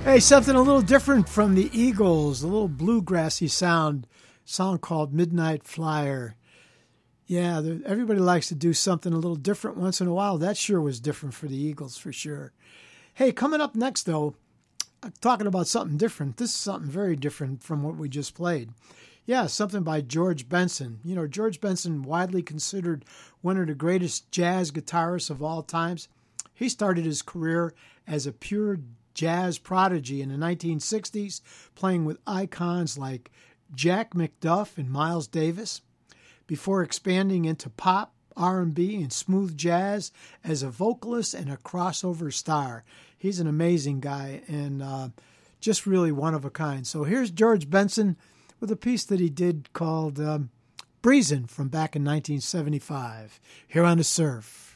Hey, something a little different from the Eagles, a little bluegrassy song called Midnight Flyer. Yeah, everybody likes to do something a little different once in a while. That sure was different for the Eagles, for sure. Hey, coming up next, though, I'm talking about something different. This is something very different from what we just played. Yeah, something by George Benson. You know, George Benson, widely considered one of the greatest jazz guitarists of all times. He started his career as a pure jazz prodigy in the 1960s, playing with icons like Jack McDuff and Miles Davis, before expanding into pop, R&B, and smooth jazz as a vocalist and a crossover star. He's an amazing guy and just really one of a kind. So here's George Benson with a piece that he did called Breezin' from back in 1975, here on The Surf.